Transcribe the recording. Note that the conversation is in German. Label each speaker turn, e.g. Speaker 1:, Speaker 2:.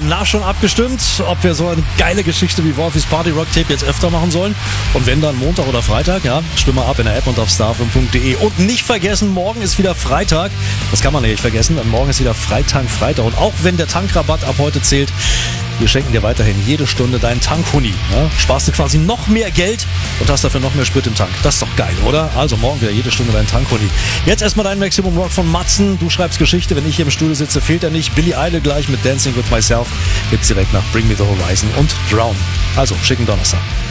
Speaker 1: schon abgestimmt, ob wir so eine geile Geschichte wie Wolfies Party Rock Tape jetzt öfter machen sollen. Und wenn dann Montag oder Freitag, ja, stimme ab in der App und auf starfm.de. Und nicht vergessen, morgen ist wieder Freitag. Das kann man nicht vergessen, denn morgen ist wieder Freitag. Und auch wenn der Tankrabatt ab heute zählt, wir schenken dir weiterhin jede Stunde deinen Tankhuni. Ja? Sparst du quasi noch mehr Geld und hast dafür noch mehr Sprit im Tank. Das ist doch geil, oder? Also morgen wieder jede Stunde deinen Tankhuni. Jetzt erstmal dein Maximum Rock von Matzen. Du schreibst Geschichte, wenn ich hier im Studio sitze, fehlt er nicht. Billy Idol gleich mit Dancing with Myself. Gibt's direkt nach Bring Me the Horizon und Drown. Also, schicken Donnerstag.